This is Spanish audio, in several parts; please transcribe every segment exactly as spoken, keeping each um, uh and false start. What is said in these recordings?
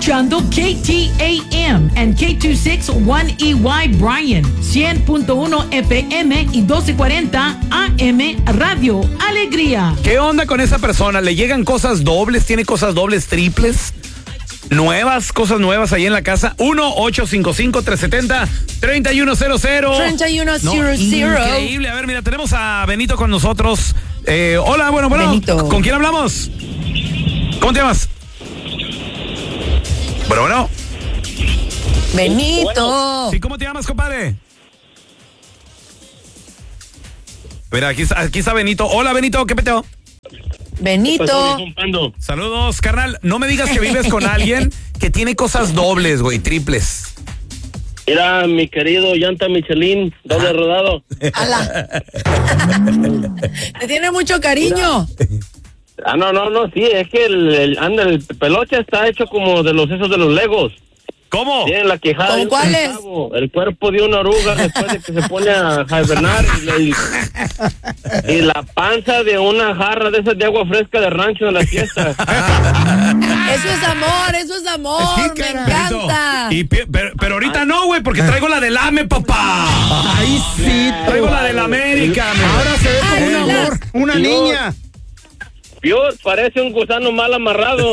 escuchando K T A M and K veintiséis one E Y Bryan, cien punto uno F M y doce cuarenta A M Radio Alegría. ¿Qué onda con esa persona? ¿Le llegan cosas dobles? ¿Tiene cosas dobles, triples? Nuevas, cosas nuevas ahí en la casa. uno ocho cinco cinco, tres siete cero, tres uno cero cero. tres uno cero cero. No, increíble. A ver, mira, tenemos a Benito con nosotros. Eh, hola, bueno, bueno. Benito. ¿Con quién hablamos? ¿Cómo te llamas? Bueno, bueno. Benito. Sí, ¿cómo te llamas, compadre? Mira, aquí, aquí está Benito. Hola, Benito, ¿qué peteo? Benito. Saludos, carnal. No me digas que vives con alguien que tiene cosas dobles, güey, triples. Mira, mi querido llanta Michelin, doble rodado. Ala. Te tiene mucho cariño. Ah, no, no, no, sí, es que el, el, anda, el peloche está hecho como de los esos de los Legos. ¿Cómo? Tiene la quejada de un cuáles? centavo, el cuerpo de una oruga después de que se pone a hibernar y, y, y la panza de una jarra de esas de agua fresca de rancho en la fiesta. Eso es amor, eso es amor, Sí, me carnal. encanta. Y, pi- pero, pero ahorita no, güey, porque traigo la del AME, papá. Ahí sí, Traigo la del América, me. ahora se ve como un Ay, amor, una Dios. niña. Dios, parece un gusano mal amarrado.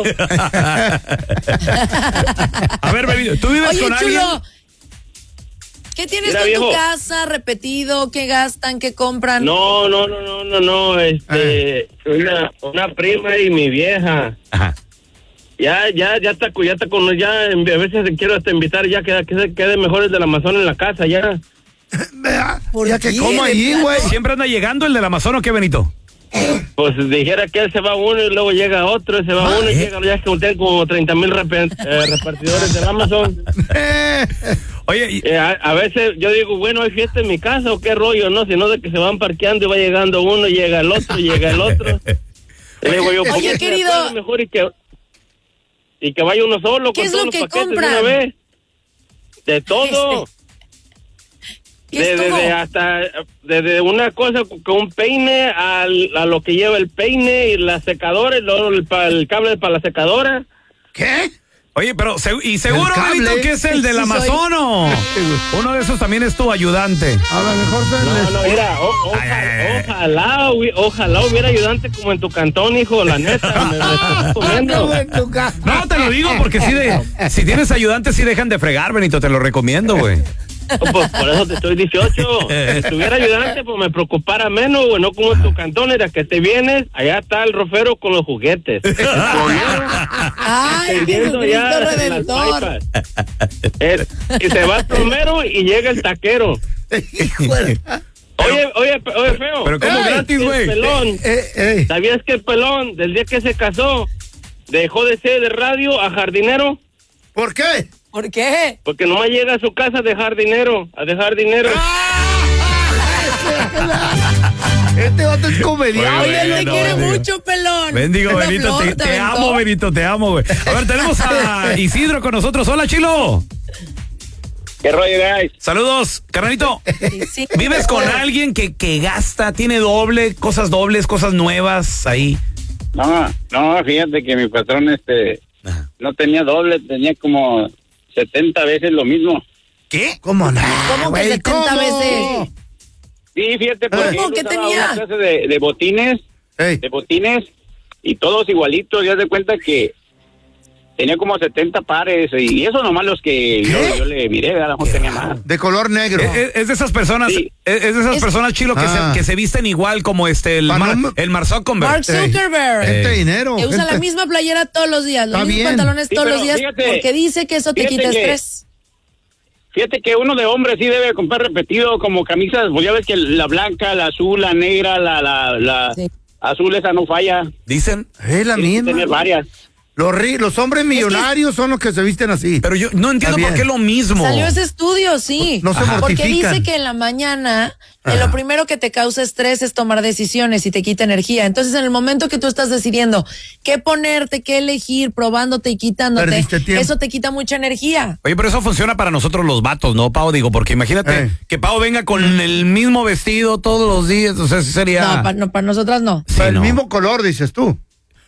A ver, Benito, ¿tú vives Oye, con alguien? chulo, ¿qué tienes Mira, tú en tu viejo. casa repetido? ¿Qué gastan? ¿Qué compran? No, no, no, no, no, no, este, una, una prima y mi vieja. Ajá. Ya, ya, ya está, ya está con, ya, a veces quiero hasta invitar ya que, que se quede mejores del Amazon en la casa, ya. Vea, ¿Por ya que qué? como ahí, güey. ¿Siempre anda llegando el del Amazon o qué, Benito? Pues dijera que él se va uno y luego llega otro, y se va uno y llega, ya que usted como treinta mil repartidores del Amazon. Oye, y- Eh, a, a veces yo digo, bueno, ¿hay fiesta en mi casa o qué rollo? No, sino de que se van parqueando y va llegando uno, llega el otro, llega el otro. Y digo yo, Oye, ¿por qué se querido. acuerdan mejor y que, y que vaya uno solo ¿Qué con es todos lo los que paquetes de compran? una vez? De todo. ¿Qué es de, todo? de hasta desde una cosa con un peine al, a lo que lleva el peine y la secadora y luego el, pa- el cable para la secadora. ¿Qué? oye, pero se- y seguro, El cable. Benito, que es el del Sí, soy. Amazon o uno de esos también es tu ayudante. A lo mejor se No, les- no, mira, o- Ay, ay, ay. ojalá, ojalá, hubi- ojalá hubiera ayudante como en tu cantón, hijo, la neta, me, me estás comiendo. Como en tu casa. No, te lo digo porque sí de, si tienes ayudantes sí dejan de fregar, Benito, te lo recomiendo, güey. Pues por eso te estoy dieciocho. Si tuviera ayudante, pues me preocupara menos, güey, no como en tu cantón, era que te vienes, allá está el rofero con los juguetes. Ay, Entendiendo Jesucristo ya las Redentor. pipas. Eh, y se va el plomero y llega el taquero. Híjole. Oye, oye, pe- oye, feo. Pero como Ey, gratis, El güey. pelón, Eh, eh. ¿sabías que el pelón, del día que se casó, dejó de ser de radio a jardinero? ¿Por qué? ¿Por qué? Porque nomás llega a su casa a dejar dinero, a dejar dinero. Este vato es comediante. Oye, él te Bueno, quiere bendigo. mucho, pelón. Bendigo, Esa Benito, flor te, te aventó. amo, Benito, te amo, güey. A ver, tenemos a Isidro con nosotros. Hola, Chilo. ¿Qué rollo, guys? Saludos, carnalito. Sí. ¿Vives con alguien que, que gasta, tiene doble, cosas dobles, cosas nuevas ahí? No, no, fíjate que mi patrón este Ajá. no tenía doble, tenía como setenta veces lo mismo. ¿Qué? ¿Cómo no? ¿Cómo que güey? setenta ¿Cómo? veces? Sí, fíjate, porque ¿Cómo él que usaba tenía? una clase de, de botines, Ey, de botines, y todos igualitos, ya de cuenta que tenía como setenta pares, y eso nomás los que yo, yo le miré, a lo mejor tenía más. de color negro. Es, es- es de esas personas, Sí. es, es de esas Es- personas, Chilo, que, Ah. se, que se visten igual como este, el, Pa' Mar, no- el Mark Zuckerberg. Mark Zuckerberg. Eh, Gente dinero. Que usa gente- la misma playera todos los días, los Está mismos bien. pantalones Sí, todos pero los días, fíjate, porque dice que eso te fíjate quita que- estrés. Fíjate que uno de hombre sí debe comprar repetido como camisas, pues ya ves que la blanca, la azul, la negra, la, la, la Sí. azul esa no falla. Dicen, Es la Tienes que misma. tener varias. Los, ri- los hombres millonarios son los que se visten así. pero yo no entiendo Está por bien. qué lo mismo. Salió ese estudio, sí. No se Porque mortifican. dice que en la mañana eh, lo Ajá. primero que te causa estrés es tomar decisiones y te quita energía. Entonces, en el momento que tú estás decidiendo qué ponerte, qué elegir, probándote y quitándote, Perdiste tiempo. eso te quita mucha energía. Oye, pero eso funciona para nosotros los vatos, ¿no, Pau? Digo, porque imagínate Eh. que Pau venga con el mismo vestido todos los días, o sea, sí sería... No, para no, pa nosotras no. Sí, el no. mismo color, dices tú.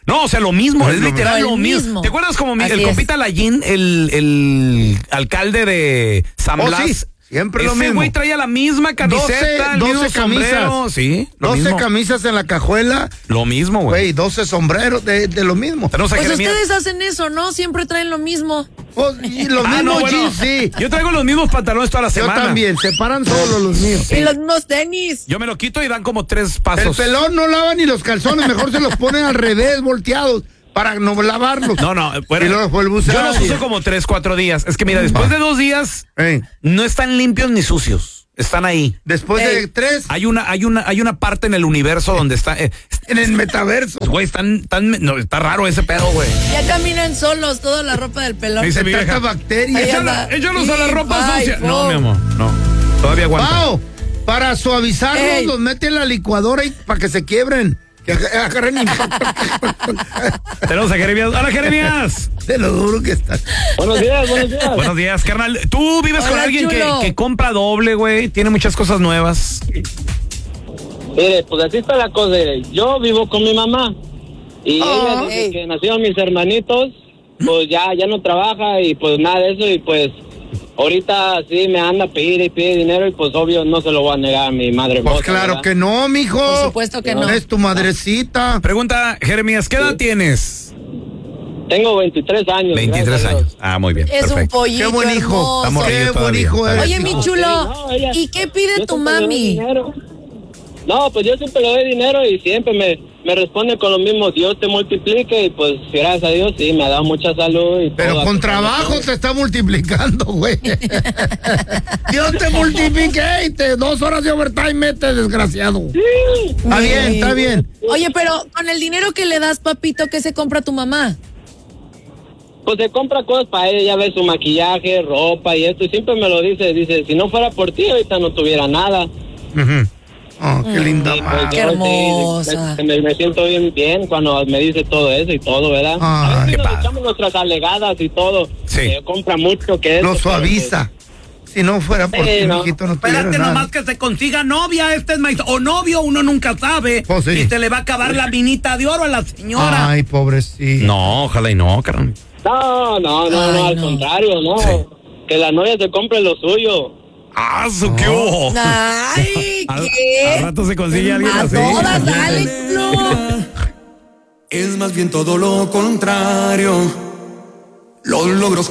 No, o sea, lo mismo, No es es lo literal mismo. lo El mismo. mismo. ¿Te acuerdas como mi- Así el es. compita Layín, el, el alcalde de San Oh, Blas? sí, siempre lo Ese mismo. güey traía la misma camiseta, el doce mismo sombrero. camisas. Sí, lo doce mismo. camisas en la cajuela, Lo mismo, güey. güey, doce sombreros de, de lo mismo. Tenemos a Pues Jeremías. ustedes hacen eso, ¿no? Siempre traen lo mismo. Oh, y los Ah, mismos no, bueno. jeans, sí. Yo traigo los mismos pantalones toda la Yo semana. también, se paran solo los míos. Y los mismos tenis. Yo me lo quito y dan como tres El pasos. pelón no lava ni los calzones, mejor se los ponen al revés, volteados, para no lavarlos. No, no, bueno, Y luego vuelve a usar. yo los uso como tres, cuatro días. Es que mira, después de dos días, Ey, no están limpios ni sucios. Están ahí. después Ey. de tres, Hay una, hay una, hay una parte en el universo donde está, eh, en el metaverso. güey, están, tan, no, está raro ese pedo, güey. Ya caminan solos, toda la ropa del pelón. Me dice mi Tanta vieja, bacteria. Ahí Échala- anda. échalos a la Sí, ropa bye, sucia. fo. No, mi amor, no. Todavía aguanta. Pao, para suavizarlos, Ey. los mete en la licuadora y para que se quiebren. Que ag- agarren impacto. Tenemos a Jeremías. Hola, Jeremías. De lo duro que está. Buenos días, buenos días. Buenos días, carnal. ¿Tú vives con Hola, alguien que, chulo. que compra doble, güey? Tiene muchas cosas nuevas. Mire, pues así está la cosa. Yo vivo con mi mamá. Y Oh. ella, desde Ey. que nacieron mis hermanitos, pues ya, ya no trabaja y pues nada de eso. Y pues ahorita sí me anda a pedir y pide dinero y pues obvio no se lo voy a negar a mi madre. Pues hermosa, claro ¿verdad? que no, mijo. Por supuesto que no. Es tu madrecita. Pregunta, Jeremías, ¿qué edad tienes? Tengo veintitrés años. veintitrés gracias a Dios. años. Ah, muy bien. Es un perfecto. pollito. Qué buen hijo. hermoso. Estamos Qué morrillo buen todavía. hijo Está eres. Oye, bien. mi chulo, No, ella- ¿y qué pide Yo tu siempre le doy mami? dinero. No, pues yo siempre le doy dinero y siempre me, me responde con lo mismo. Dios te multiplique y pues gracias a Dios sí me ha dado mucha salud. Y Pero todo. con trabajo te está multiplicando, güey. Dios te multiplique y te dos horas de overtime mete, desgraciado. Está bien, está bien. Oye, pero con el dinero que le das, papito, ¿qué se compra tu mamá? Pues se compra cosas para ella, ya ves su maquillaje, ropa y esto. Y siempre me lo dice, dice, si no fuera por ti ahorita no tuviera nada. Ujú. Oh, qué linda Y, pues, madre. Qué yo, sí, hermosa. me, me- me siento bien bien cuando me dice todo eso y todo, ¿verdad? Ay, a qué veces nos padre. echamos nuestras alegadas y todo. Sí. Eh, compra mucho que eso. Lo pero, suaviza. Si no fuera por Sí, ti, no. mijito, no tuviera Espérate nada. nomás que se consiga novia, este es maíz. O novio, uno nunca sabe. Pues sí. Y se le va a acabar la minita de oro a la señora. Ay, pobrecito. No, ojalá y no, carnal. No, no, no, Ay, no, al no. contrario, no. Sí. Que la novia se compre lo suyo. ¡Ah, su qué hubo! Ay, Al, al ¿qué? rato se consigue alguien A así. todas, dale, chulo. Es más bien todo lo contrario. Los logros